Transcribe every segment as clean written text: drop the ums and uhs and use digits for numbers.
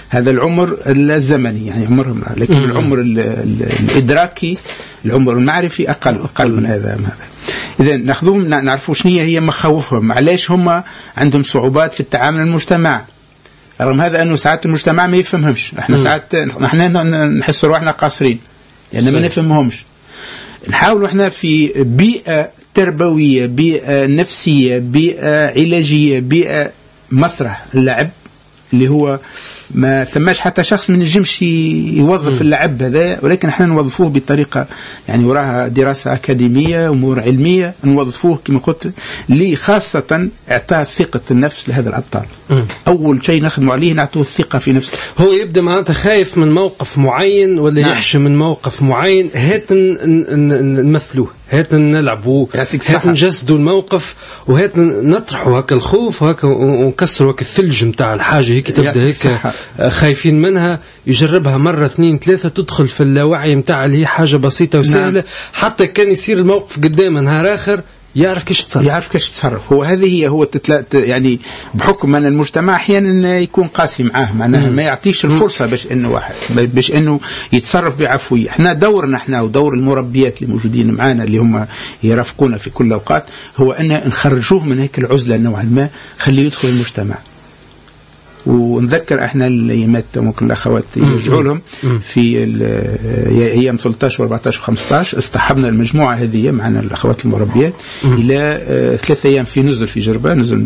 هذا العمر الزمني يعني عمرهم، لكن العمر الإدراكي العمر المعرفي أقل من هذا. إذا نأخذهم نعرفوا شنو هي مخاوفهم، علاش هم عندهم صعوبات في التعامل المجتمع، رغم هذا أنه ساعات المجتمع ما يفهمهمش. احنا ساعات احنا نحس روحنا قاصرين لأن ما نفهمهمش. نحاول احنا في بيئة تربوية، بيئة نفسية، بيئة علاجية، بيئة مسرح اللعب اللي هو ما ثماش حتى شخص من الجمش يوظف اللعب هذا، ولكن احنا نوظفوه بطريقة يعني وراها دراسة أكاديمية أمور علمية، نوظفوه كما قلت لي خاصة إعطاء ثقة النفس لهذا الأبطال. أول شيء نخدم عليه نعطوه الثقة في نفسه. هو يبدأ معناتها خايف من موقف معين ولا يحشى من موقف معين، هات نمثلوه، هات نلعبوا، هات نجسدوا الموقف، وهات نطرحوا هكا الخوف وهكا ونكسروا هكا الثلج متاع الحاجة هيك تبدأ هيك خايفين منها، يجربها مرة 2 3 تدخل في اللاوعي متاع اللي هي حاجة بسيطة وسهلة. حتى كان يصير الموقف قدامه نهار آخر يعرف كيش تصرف. هو هذه هو يعني بحكم أن المجتمع أحيانا يكون قاسي معاه، معناها ما يعطيش الفرصة باش إنه يتصرف بعفوية. احنا دورنا احنا ودور المربيات اللي موجودين معانا اللي هم يرافقونا في كل الأوقات هو أن نخرجوه من هيك العزلة نوعا ما، خليه يدخل المجتمع. ونذكر احنا الايامات ممكن الاخوات يرجعوا لهم في ايام 13 و14 و15 اصطحبنا المجموعه هذه معنا الاخوات المربيات الى 3 ايام في نزل في جربه، نزل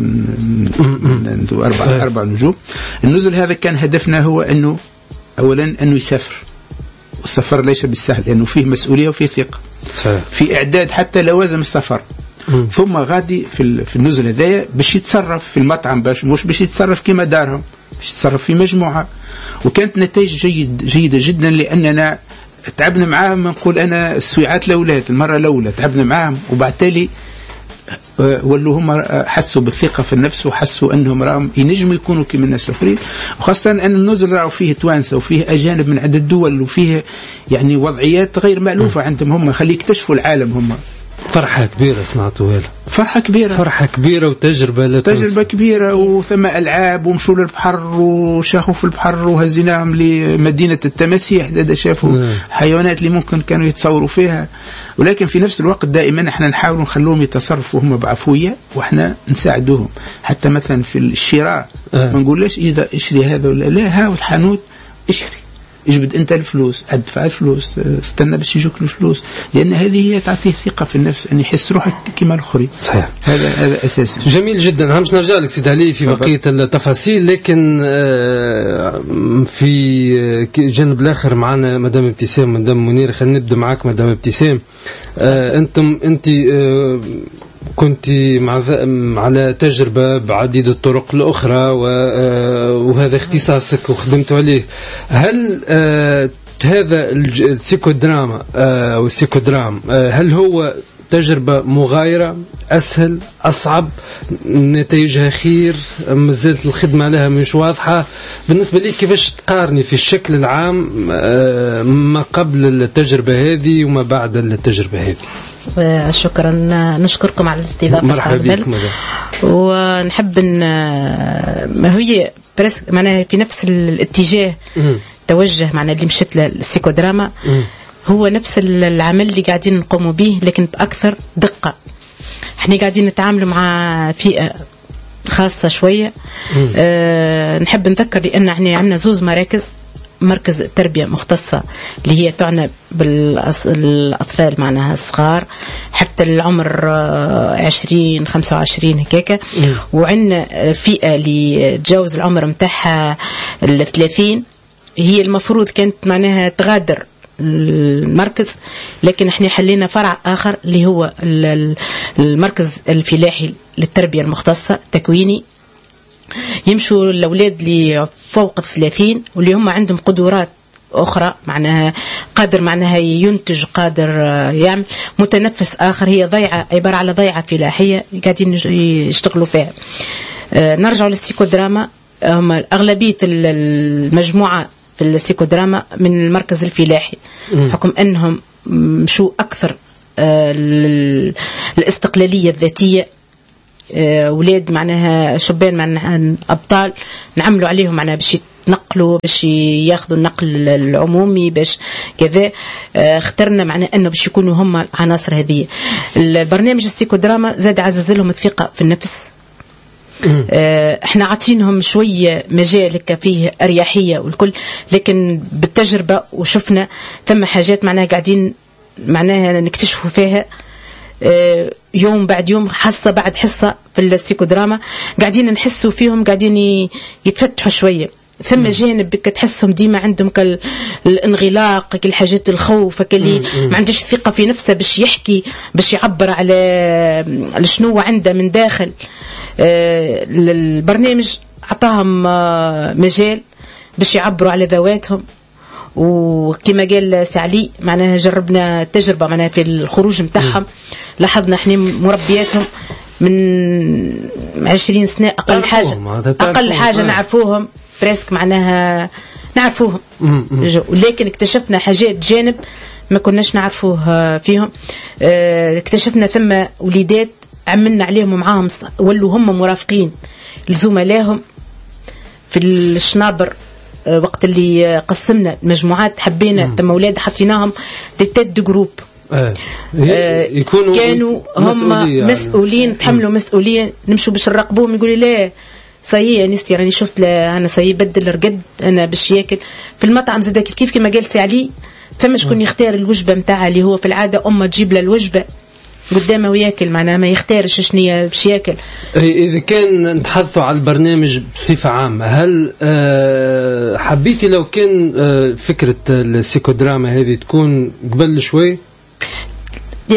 اربع نجوم. النزل هذا كان هدفنا هو انه اولا انه يسافر، والسفر ليس بالسهل لانه فيه مسؤوليه وفيه ثقه، في اعداد حتى لوازم السفر. ثم غادي في النزل هذايا باش يتصرف في المطعم، مش باش يتصرف كما دارهم، باش يتصرف في مجموعة. وكانت نتائج جيدة جدا لأننا تعبنا معاهم. نقول أنا السويعات الأولاد المرة الأولى تعبنا معاهم، وبعد تالي ولوا هم حسوا بالثقة في النفس وحسوا أنهم راهم ينجموا يكونوا كما الناس الآخرين. وخاصة أن النزل راهو فيه توانسة وفيه أجانب من عدة دول وفيه يعني وضعيات غير مألوفة عندهم، هم خلي يكتشفوا العالم. هم فرحة كبيرة صنعتوها له، فرحة كبيرة وتجربة كبيرة. وثم ألعاب ومشوا للبحر وشافوا في البحر، وهزيناهم لمدينة التماسيح زاد شافوا حيوانات اللي ممكن كانوا يتصوروا فيها. ولكن في نفس الوقت دائما احنا نحاول نخلوهم يتصرفوا هم بعفوية، واحنا نساعدوهم. حتى مثلا في الشراء ما نقولش إذا اشري هذا ولا لا، ها الحانوت اشري، اجبد انت الفلوس، ادفع الفلوس، استنى باش يجوك الفلوس، لان هذه هي تعطيه ثقه في النفس ان يحس روحك كما الاخرين. صحيح، هذا اساسي. جميل جدا. مش نرجع لك سيد علي في بقيه التفاصيل، لكن في جانب الاخر معنا مدام ابتسام مدام منير. خلينا نبدا معك مدام ابتسام. انت كنت على تجربة بعديد الطرق الأخرى وهذا اختصاصك وخدمت عليه. هل هذا السيكودراما والسيكودرام هل هو تجربة مغايرة، أسهل، أصعب، نتائجها خير، مازالت الخدمة لها مش واضحة بالنسبة لي؟ كيفاش تقارني في الشكل العام ما قبل التجربة هذه وما بعد التجربة هذه؟ شكرا، نشكركم على الاستضافة. مرحبا بك. ونحب ما هي معناها في نفس الاتجاه توجه معنا اللي مشت للسيكودراما، هو نفس العمل اللي قاعدين نقوموا به لكن بأكثر دقة. احنا قاعدين نتعامل مع فئة خاصة شوية. نحب نذكر لأن احنا عندنا 2 مراكز، مركز تربية مختصة اللي هي تعنى بالأطفال معناها الصغار حتى العمر 20-25 هكاك، وعندنا فئة اللي تجاوز العمر متاعها 30 هي المفروض كانت معناها تغادر المركز، لكن احنا حلينا فرع آخر اللي هو المركز الفلاحي للتربية المختصة تكويني. يمشوا الأولاد اللي فوق 30 واللي هم عندهم قدرات أخرى، معناها قادر معناها ينتج، قادر يعمل متنفس آخر، هي ضيعة، عبارة على ضيعة فلاحية قاعدين يشتغلوا فيها. نرجع للسيكودراما، هم أغلبية المجموعة في السيكودراما من المركز الفلاحي حكم أنهم مشوا أكثر الاستقلالية الذاتية. أولاد معناها شبان معناها أبطال نعملوا عليهم معناها باش يتنقلوا باش ياخذوا النقل العمومي باش كذا. اخترنا معنا انه باش يكونوا هم العناصر هذه. البرنامج السيكودراما زاد عزز لهم الثقه في النفس. احنا عاطينهم شويه مجال هكا فيه اريحيه والكل، لكن بالتجربه وشفنا ثم حاجات معناها قاعدين معناها نكتشفوا فيها يوم بعد يوم، حصه بعد حصه في السيكودراما قاعدين نحسوا فيهم قاعدين يتفتحوا شويه. ثم جانب تحسهم ديما عندهم الانغلاق، الحاجات الخوف اللي ما عندش ثقه في نفسه باش يحكي باش يعبر على شنو عنده من داخل. البرنامج عطاهم مجال باش يعبروا على ذواتهم. وكما قال سعلي معناها جربنا التجربة معناها في الخروج متاعهم، لاحظنا احنا مربياتهم من 20 سنة أقل حاجة نعرفوهم بريسك معناها نعرفوهم. لكن اكتشفنا حاجات جانب ما كناش نعرفوه فيهم. اكتشفنا ثم وليدات عملنا عليهم ومعاهم ولوا هم مرافقين لزملائهم في الشنابر. وقت اللي قسمنا المجموعات حبينا ثم أولاد حطيناهم تتد جروب يكونوا كانوا هم مسؤولين تحملوا مسؤولية. نمشوا باش نراقبوهم يقولوا لا صحيح نستي راني شفت أنا صحيح بدل رقد أنا باش ياكل في المطعم زاد كيف كما قال سعلي. ثم شكون يختار الوجبة متاعها اللي هو في العادة أمه تجيب له الوجبة قدامه وياكل معناها ما يختارش شنية باش ياكل. إذا كان نتحدثوا على البرنامج بصفة عامة، هل حبيتي لو كان فكرة السيكودراما هذه تكون قبل شوي؟ يا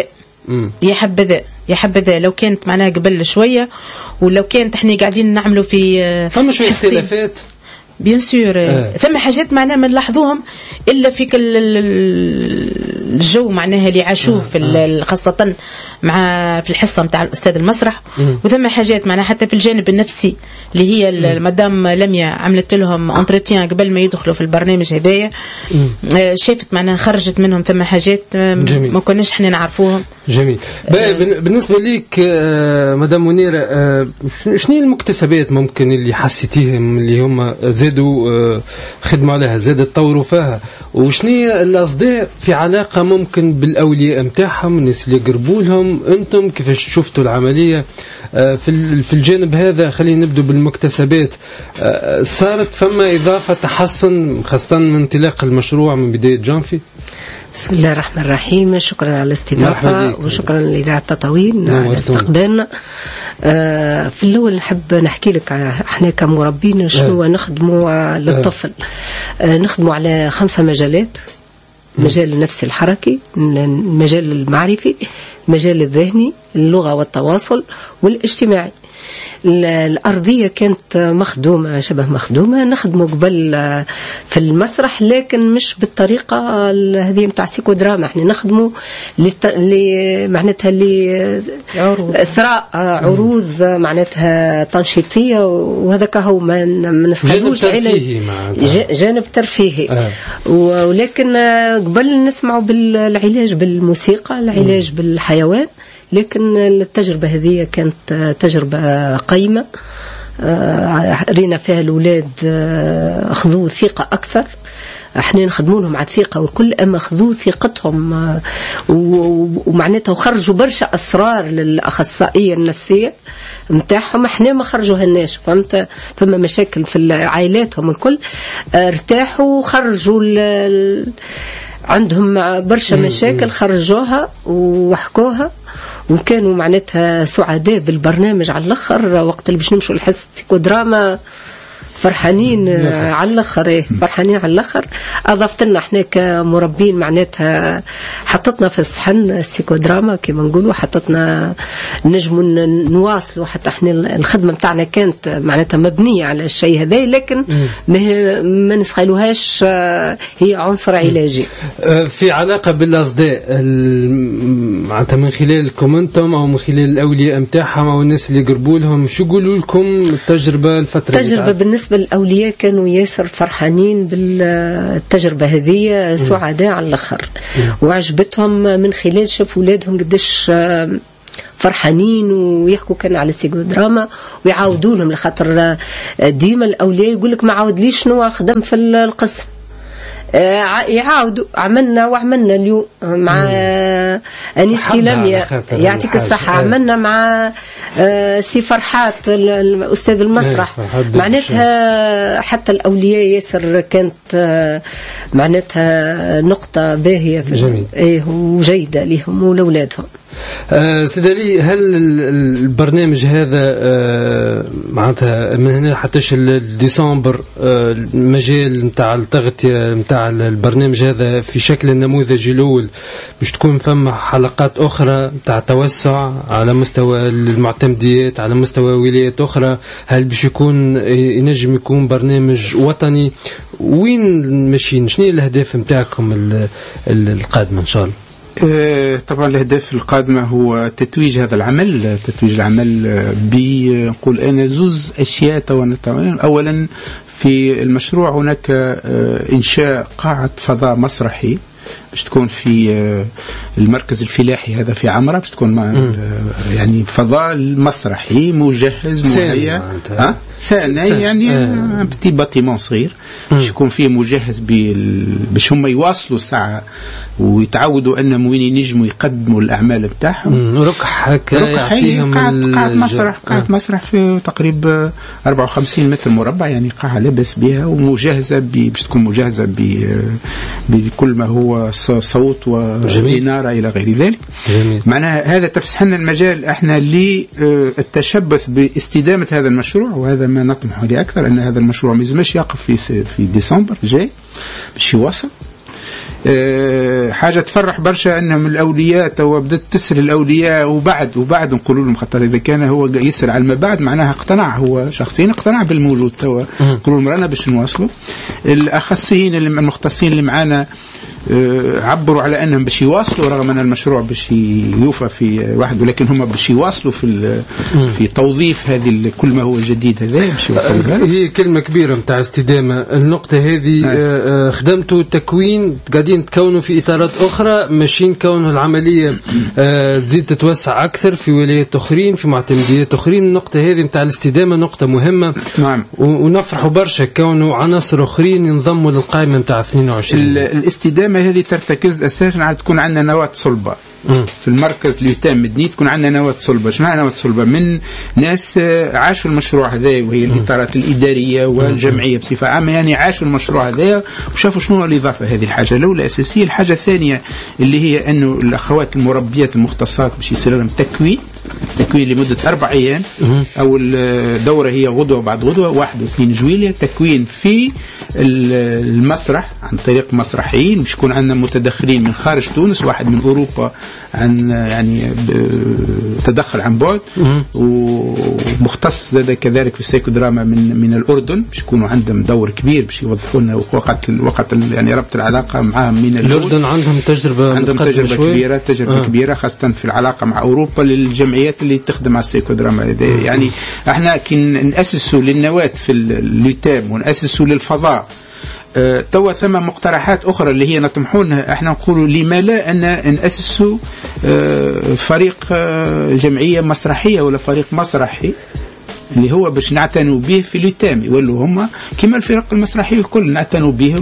حبذا لو كانت معناها قبل شوية، ولو كانت احنا قاعدين نعملوا في فما شوية اختلافات بيان سور. ثم حاجات معناها ما نلاحظوهم الا في الجو معناها اللي عاشوه في خاصه مع في الحصه نتاع الاستاذ المسرح. وثم حاجات معناها حتى في الجانب النفسي اللي هي المدام لميا عملت لهم انترتيان قبل ما يدخلوا في البرنامج هذايا. شافت معناها خرجت منهم ثم حاجات ما كناش احنا نعرفوهم. جميل. بالنسبه ليك مدام منيره، شنو المكتسبات ممكن اللي حسيتيهم اللي هم زادوا خدموا عليها زادوا تطوروا فيها، وشنو الأصداء في علاقة ممكن بالأولياء متاعهم الناس اللي يقربوا لهم؟ أنتم كيفاش شفتوا العملية في الجانب هذا؟ خلينا نبدو بالمكتسبات. صارت فما إضافة تحسن خاصة من انطلاق المشروع من بداية جانفي؟ بسم الله الرحمن الرحيم. شكرا على الاستضافة وشكرا لإذاعة تطاوين على استقبالنا. في الأول نحب نحكي لك احنا كمربين شنو نخدموا للطفل. نخدموا على 5 مجالات: المجال النفسي الحركي، المجال المعرفي، المجال الذهني، اللغة والتواصل، والاجتماعي. الأرضية كانت مخدومة شبه مخدومة. نخدموا قبل في المسرح لكن مش بالطريقة هذه متاع سيكودراما. احنا نخدموا معناتها إثراء عروض معناتها تنشيطية، وهذا كهو ما نسخلوش جانب ترفيهي. ولكن قبل نسمعوا بالعلاج بالموسيقى، العلاج بالحيوان. لكن التجربة هذه كانت تجربة قيمة، رينا فيها الأولاد أخذوا ثقة أكثر. احنا نخدموا لهم على الثقة وكل أما أخذوا ثقتهم ومعناتها وخرجوا برشا أسرار للأخصائية النفسية متاعهم احنا ما خرجوها الناس. فهمت؟ فما مشاكل في عائلاتهم الكل ارتاحوا وخرجوا عندهم برشا مشاكل خرجوها وحكوها، وكانوا معناتها سعداء بالبرنامج على الآخر. وقت اللي باش نمشوا لحصة سيكودراما فرحانين على الآخر. فرحانين على الآخر. أضفت لنا احنا كمربين معناتها حطتنا في الصحن السيكودراما كما نقولوا، حطتنا نجموا نواصلوا. حتى احنا الخدمة متاعنا كانت معناتها مبنية على الشيء هذا، لكن ما نسخلوهاش هي عنصر علاجي. في علاقة بالأصداء معناتها من خلالكم انتم او من خلال الأولياء متاعهم او الناس اللي يقربوا لهم، شو يقولوا لكم التجربة الفترة؟ بالنسبة للأولياء كانوا ياسر فرحانين بالتجربة هذه، سعداء على الآخر، وعجبتهم من خلال شافوا أولادهم قديش فرحانين ويحكوا كان على السيكودراما ويعاودوا لهم، لخاطر ديما الاولياء يقول لك ما عاودليش شنو خدم في القسم، يعاودوا عملنا اليوم مع أنيستي لميا يعطيك الصحة، عملنا مع سي فرحات الأستاذ المسرح، معناتها حتى الأولياء ياسر كانت معناتها نقطة باهية وجيدة لهم ولأولادهم. سيدي علي، هل البرنامج هذا معناتها من هنا حتى ديسمبر المجال نتاع التغطية نتاع البرنامج هذا في شكل النموذجي الأول باش تكون فما حلقات أخرى نتاع توسع على مستوى المعتمديات على مستوى ولايات أخرى؟ هل باش ينجم يكون برنامج وطني؟ وين ماشيين؟ شنو هي الأهداف نتاعكم القادمة إن شاء الله؟ طبعا الهدف القادمة هو تتويج هذا العمل، تتويج العمل بنقول أنا زوز أشياء. أولا في المشروع هناك إنشاء قاعة فضاء مسرحي باش تكون في المركز الفلاحي هذا في عمرة، باش تكون يعني فضاء مسرحي مجهز مهيأ سنة يعني بتي باتيمون صغير باش يكون فيه مجهز باش هم يواصلوا الساعة ويتعودوا أنهم وين ينجموا يقدموا الأعمال بتاعهم. ركح قاعة مسرح في تقريبا 54 متر مربع، يعني قاعة لابس بها ومجهزة باش تكون مجهزة بكل ما هو صوت وإنارة إلى غير ذلك. معناها هذا تفسح لنا المجال احنا للتشبث باستدامة هذا المشروع، وهذا ما نطمح عليه أكثر، أن هذا المشروع مازمش يقف في ديسمبر جاي باش يواصل. حاجة تفرح برشا أنهم الأولياء توا بدأت تسأل الأولياء وبعد نقولوا لهم، خاطر إذا كان هو يسأل على ما بعد معناها اقتنع، هو شخصيا اقتنع بالموجود توا، نقولوا لهم رانا باش نواصلوا. الأخصائيين المختصين اللي معانا عبروا على أنهم باش يواصلوا رغم أن المشروع باش يوفى في واحد، ولكن هم باش يواصلوا في توظيف هذه كل ما هو جديد. هذا هي كلمة كبيرة متاع استدامة. النقطة هذه خدمتوا تكوين قاعدين تكونوا في إطارات أخرى ماشيين كونه العملية تزيد تتوسع أكثر في ولايات أخرين في معتمديات أخرين. النقطة هذه متاع الاستدامة نقطة مهمة. نعم. ونفرحوا برشا كونه عناصر أخرين ينضموا للقائمة متاع 22. الاستدامة هذه ترتكز أساسا على تكون عندنا نواة صلبة في المركز اليتام مدني، تكون عندنا نواة صلبة. شنو نواة صلبة؟ من ناس عاشوا المشروع هذا، وهي الإطارات الإدارية والجمعية بصفة عامة، يعني عاشوا المشروع هذا وشافوا شنو الإضافة. هذه الحاجة الأولى أساسية. الحاجة الثانية اللي هي أنه الأخوات المربيات المختصات باش يصير لهم تكوين لمدة 4 أيام. أول دورة هي غدوة بعد غدوة 1 و2 جويلية، تكوين في المسرح عن طريق مسرحيين، باش يكون عندنا متدخلين من خارج تونس، واحد من أوروبا عن يعني تدخل عن بعد، ومختص زاد كذلك في السيكودراما من الأردن، باش يكونوا عندهم دور كبير باش يوظفوا لنا وقت يعني ربط العلاقة معهم من الأردن. عندهم تجربة كبيرة خاصة في العلاقة مع أوروبا للجمعيات اللي تخدم على السيكودراما. يعني احنا كي نأسسوا للنواة في اليتام ونأسسوا للفضاء، توا ثم مقترحات أخرى اللي هي نطمحونها. احنا نقولوا لما لا أن نأسسوا فريق جمعية مسرحية ولا فريق مسرحي اللي هو باش نعتنوا به في اليتام، يولوا هم كما الفرق المسرحية الكل نعتنوا بهم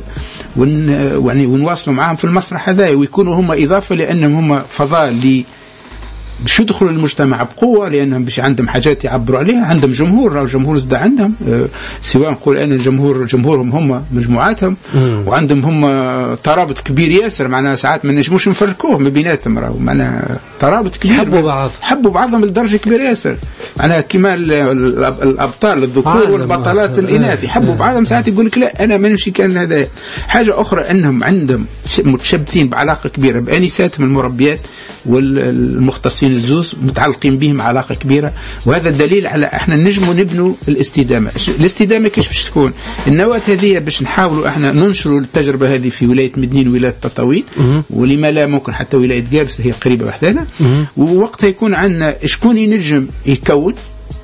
ونواصلوا معهم في المسرح هذا، ويكونوا هم إضافة لأنهم هم فضاء باش يدخلوا المجتمع بقوة، لأنهم باش عندهم حاجات يعبروا عليها، عندهم جمهور، الجمهور زاد عندهم سواء نقول أن جمهورهم هم مجموعاتهم، وعندهم هم ترابط كبير ياسر، معناها ساعات ما نجموش نفرقوه ما بيناتهم، راهو معناها ترابط كبير، حبوا بعضهم لدرجة كبيرة ياسر، معناها كما الأبطال الذكور والبطلات الإناث يحبوا بعضهم. ساعات يقول لك لا أنا ما نمشي كان هذا. حاجة أخرى أنهم عندهم متشبثين بعلاقة كبيرة بأنساتهم المربيات والمختصين الزوز، متعلقين بهم علاقة كبيرة، وهذا الدليل على احنا نجموا نبنوا الاستدامة كيف باش تكون النواة هذه، باش نحاولوا احنا ننشروا التجربة هذه في ولاية مدنين ولاية تطاوين، ولما لا ممكن حتى ولاية قابس هي قريبة وحدنا، ووقتها يكون عندنا شكون ينجم يكون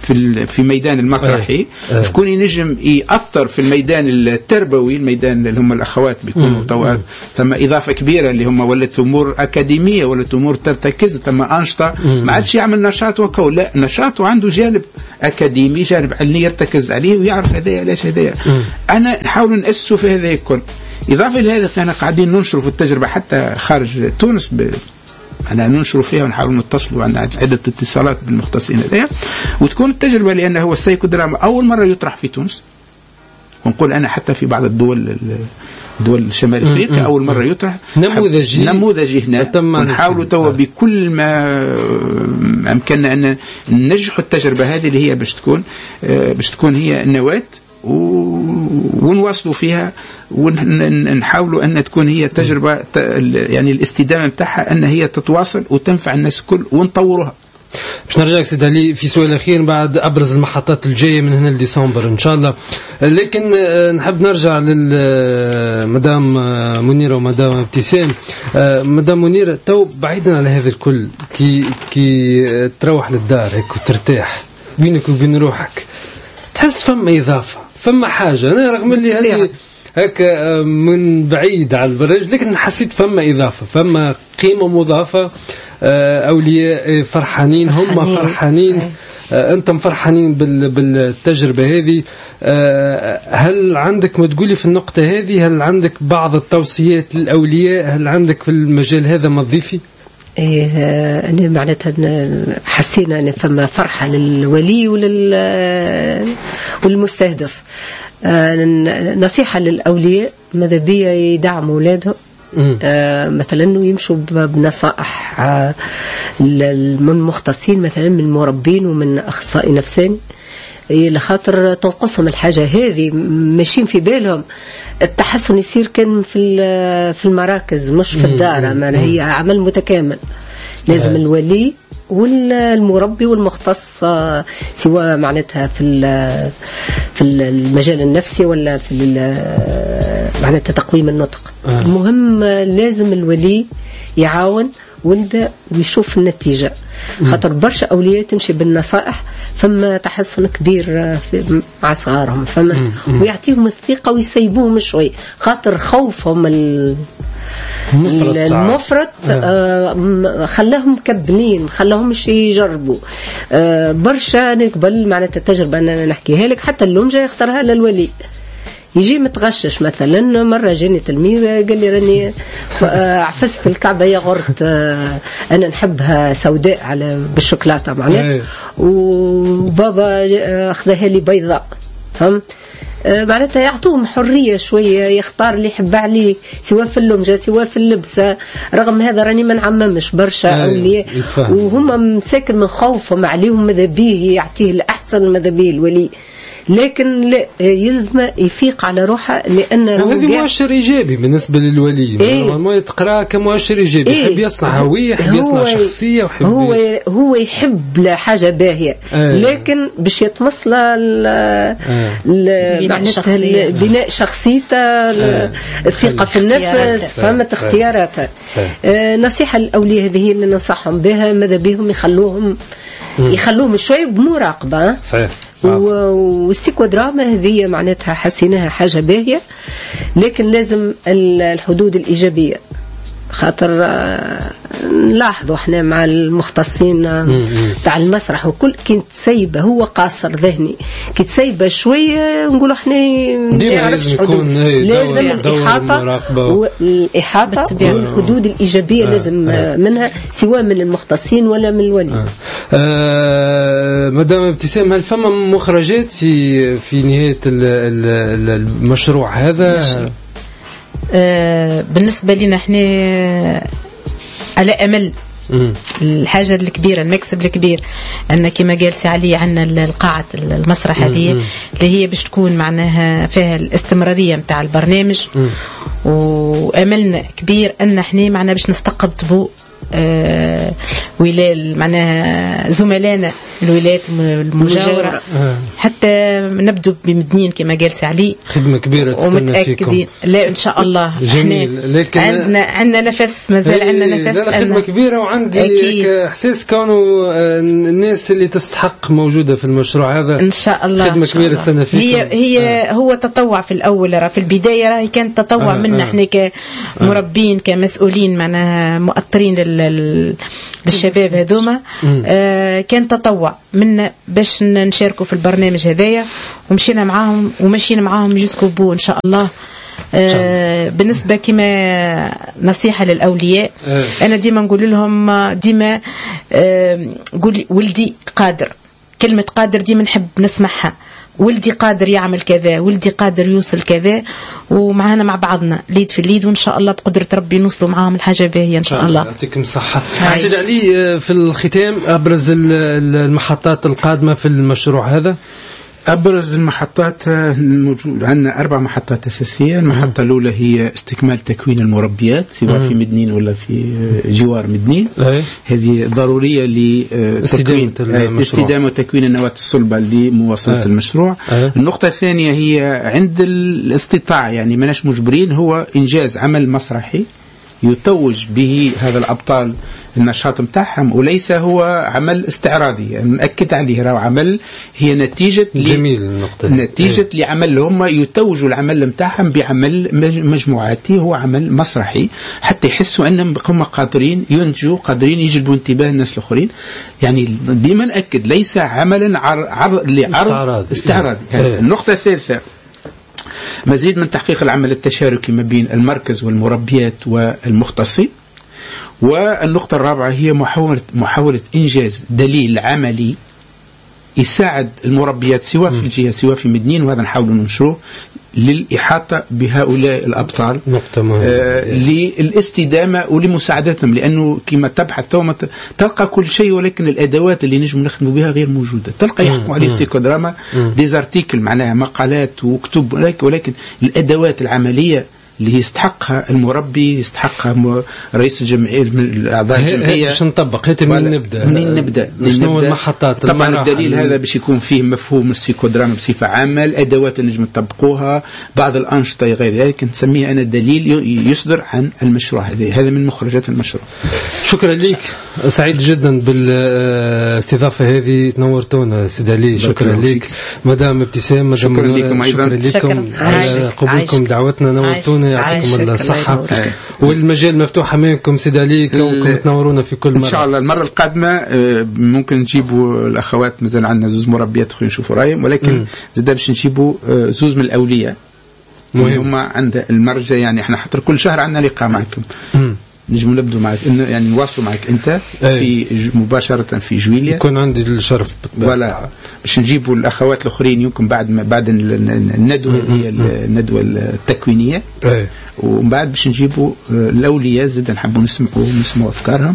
في ميدان المسرحي شكون ينجم يأثر في الميدان التربوي، الميدان اللي هم الأخوات بيكونوا توا ثم إضافة كبيرة اللي هم ولت أمور أكاديمية، ولت أمور ترتكز، ثم أنشطة ما عادش يعمل نشاط وكو، لا نشاط وعنده جانب أكاديمي، جانب علمي يرتكز عليه ويعرف هذايا ليش هذايا. أنا نحاول نأسسه في هذا الكل. إضافة لهذا كان قاعدين ننشروا في التجربة حتى خارج تونس، أنا ننشروا فيها ونحاول نتصلوا، عن عدة اتصالات بالمختصين هذايا، وتكون التجربة لأنه هو السايكودراما أول مرة يطرح في تونس، ونقول أنا حتى في بعض الدول شمال أفريقيا أول مرة يطرح نموذجي هنا، ونحاولوا توا بكل ما أمكننا أن ننجح التجربة هذه اللي هي باش تكون هي النواة، ونواصلوا فيها ونحاولوا أن تكون هي تجربة يعني الاستدامة متاعها أن هي تتواصل وتنفع الناس الكل ونطورها. باش نرجع لك سيد علي في سؤال أخير بعد أبرز المحطات الجاية من هنا لديسمبر إن شاء الله، لكن نحب نرجع للمدام منيرة ومدام ابتسام. مدام منيرة، تو بعيدا على هذا الكل، كي تروح للدار هيك وترتاح بينك وبين روحك، تحس فما إضافة، فما حاجة. أنا رغم اللي هذه هكا من بعيد على البرج، لكن حسيت فما إضافة، فما قيمة مضافة. أولياء فرحانين، هم فرحانين، أنتم فرحانين بالتجربة هذه. هل عندك ما تقولي في النقطة هذه؟ هل عندك بعض التوصيات للأولياء؟ هل عندك في المجال هذا ما تضيفي؟ أنا معناتها حسينا أن فما فرحة للولي والمستهدف. نصيحة للأولياء ماذا بيا يدعموا أولادهم، مثلا انه يمشوا بنصائح من مختصين، مثلا من مربين ومن اخصائي نفساني، لخاطر تنقصهم الحاجه هذه، ماشيين في بالهم التحسن يصير كان في المراكز مش في الدار، ما هي عمل متكامل. لازم الولي والمربي والمختص، سواء معناتها في المجال النفسي ولا في معناتها تقويم النطق. المهم لازم الولي يعاون ولده ويشوف النتيجة، خاطر برشا أولياء تمشي بالنصائح فما تحسن كبير مع صغارهم، ويعطيهم الثقة ويسيبوهم شوي، خاطر خوفهم المفرط خلاهم كبلين، خلاهم مش يجربوا. برشا نقبل معناتها التجربة أنا نحكيها لك، حتى اللونجة يختارها للولي، يجي متغشش. مثلا مرة جاني تلميذ قال لي راني عفست الكعبة يا غرت، أنا نحبها سوداء على بالشوكولاتة معناتها، وبابا أخذها لي بيضاء. فهمت؟ معناتها يعطوهم حرية شوية، يختار اللي يحب عليه، سواء في اللمجة سواء في اللبسة. رغم هذا راني ما نعممش برشا أولياء وهم مساكن من خوفهم عليهم ماذا بيه يعطيه الأحسن ماذا بيه الولي، لكن لا، يلزم يفيق على روحه، لأن هذا مؤشر إيجابي بالنسبة للولي. ما يتقرأ كمؤشر إيجابي، يحب يصنع هوية، يحب يصنع شخصية، هو يحب حاجة باهية، لكن باش يتمصل بناء شخصيته، الثقة في النفس، فهمت اختياراته. نصيحة للأولياء هذه هي اللي ننصحهم بها، ماذا بهم يخلوهم شوي بمراقبة. صحيح. والسيكودراما هذه معناتها حسيناها حاجة باهية، لكن لازم الحدود الإيجابية، خاطر نلاحظوا احنا مع المختصين تاع المسرح وكل، كنت سايبه هو قاصر ذهني، كنت سايبه شويه نقولوا احنا ما يعرفش حدود. لازم الإحاطة والحدود الإيجابية لازم منها، سواء من المختصين ولا من الولي. مدام ابتسام، هل فما مخرجات في نهاية المشروع هذا؟ بالنسبة لنا احنا على أمل الحاجة الكبيرة، المكسب الكبير، أن كما قال سي علي عنا القاعة المسرح هذه اللي هي باش تكون معناها فيها الاستمرارية متاع البرنامج، وأملنا كبير أن احنا معنا باش نستقطبوا ولا معناها زملائنا الولايات المجاورة حتى نبدو بمدنين كما قال سعلي. خدمة كبيرة تستنى فيكم. لا إن شاء الله. جميل. لكن عندنا نفس مازال عندنا نفس. لا خدمة كبيرة وعندي إحساس كانوا الناس اللي تستحق موجودة في المشروع هذا. إن شاء الله. خدمة كبيرة تستنى فيكم. هي هو تطوع في الأول، في البداية راهي كانت تطوع منا إحنا كمربين كمسؤولين معناها مؤطرين للشباب هذوما. كان تطوع منا باش نشاركوا في البرنامج هذايا، ومشينا معاهم جوسكو بو إن شاء الله. بالنسبة كما نصيحة للأولياء، أنا ديما نقول لهم ديما قولي ولدي قادر، كلمة قادر ديما نحب نسمعها. ولدي قادر يعمل كذا، ولدي قادر يوصل كذا، ومعنا مع بعضنا ليد في الليد، وإن شاء الله بقدرة ربي نوصلوا معاهم الحاجة باهية إن شاء الله. يعطيكم الصحة. سيد علي، في الختام أبرز المحطات القادمة في المشروع هذا. أبرز المحطات الموجودة عندنا 4 محطات أساسية. المحطة الأولى هي استكمال تكوين المربيات سواء في مدنين ولا في جوار مدنين. هذه ضرورية لتكوين استدامة وتكوين النواة الصلبة لمواصلة المشروع. النقطة الثانية هي عند الاستطاعة، يعني مناش مجبرين، هو إنجاز عمل مسرحي يتوج به هذا الأبطال النشاط متاعهم، وليس هو عمل استعراضي. نأكد عليه، راهو عمل هي نتيجة نتيجة لعمل هم يتوجوا العمل متاعهم بعمل مجموعاتي، هو عمل مسرحي حتى يحسوا أنهم هم قادرين ينتجوا، قادرين يجلبوا انتباه الناس الآخرين. يعني ديما نأكد ليس عملا لعرض استعراضي. النقطة الثالثة، مزيد من تحقيق العمل التشاركي ما بين المركز والمربيات والمختصين. والنقطة الرابعة هي محاولة إنجاز دليل عملي يساعد المربيات سواء في الجهة سواء في مدنين، وهذا نحاول ننشره للإحاطة بهؤلاء الأبطال، للاستدامة ولمساعدتهم، لأنه كما تبحث تلقى كل شيء، ولكن الأدوات اللي نجم نخدم بها غير موجودة. تلقى يحكموا عليه السيكودراما ديزارتيكل معناها مقالات وكتب، ولكن الأدوات العملية اللي يستحقها المربي، يستحقها رئيس الجمعية، أعضاء الجمعية. باش نطبق منين نبدأ شنو المحطات. طبعا الدليل هذا باش يكون فيه مفهوم السيكودراما بصفة عامة، الأدوات اللي نجم نطبقوها، بعض الأنشطة غير ذلك، نسميه أنا دليل يصدر عن المشروع هذا من مخرجات المشروع. شكرا لك، سعيد جدا بالاستضافة هذه، تنورتونا سيد علي. شكرا لك مدام ابتسام، شكرا لكم أيضا، شكرا على قبولكم دعوتنا، نورتونا، يعطيكم الله الصحة، والمجال مفتوح أمامكم سيد علي، كونكم تنورونا في كل مرة. إن شاء الله المرة القادمة ممكن نجيبوا الأخوات، مازال عندنا 2 مربيات أخرين نشوفوا رأيهم، ولكن زاد باش نجيبوا 2 من الأولياء هم عند المرجع. يعني احنا حتى كل شهر عندنا لقاء معكم، نجم نبدو معك، يعني نواصلوا معك انت في مباشره في جويليا. يكون عندي الشرف ولا باش نجيبوا الاخوات الاخرين يمكن بعد الندوه هي الندوه التكوينيه، ومن بعد باش نجيبوا الاولياء زاد نحبوا نسمعوا افكارهم،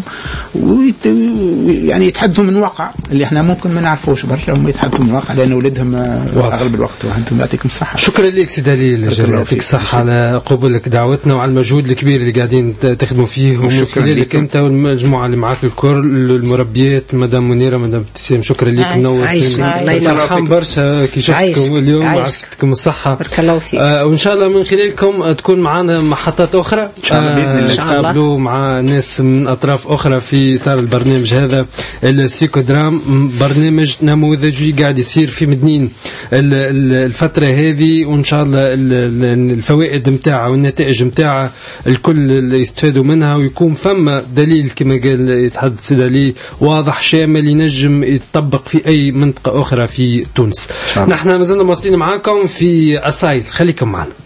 ويعني يتحدثوا من واقع اللي احنا ممكن ما نعرفوش برشا، هم يتحدثوا من واقع لان اولادهم اغلب الوقت. وانتم يعطيكم الصحه. شكرا لك سيدي علي، يعطيك الصحه على قبولك دعوتنا وعلى المجهود الكبير اللي قاعدين تخدموا فيه، ومن خلالك انت والمجموعه اللي معك الكل، المربيات مدام منيره مدام ابتسام، شكرا لك، نورتوني، فرحان برشا كي شفتكم اليوم، عسيتكم الصحه، بارك الله فيك. وان شاء الله من خلالكم تكون معنا محطات أخرى إن شاء الله بإذن الله، نتقابلوا مع ناس من أطراف أخرى في إطار البرنامج هذا السيكودرام، برنامج نموذجي قاعد يصير في مدنين الفترة هذه، وإن شاء الله الفوائد متاعها والنتائج متاعها الكل يستفادوا منها، ويكون فما دليل كما قال يتحدث سيد علي واضح شامل ينجم يتطبق في أي منطقة أخرى في تونس. نحن ما زلنا مواصلين معاكم في أصايل، خليكم معنا.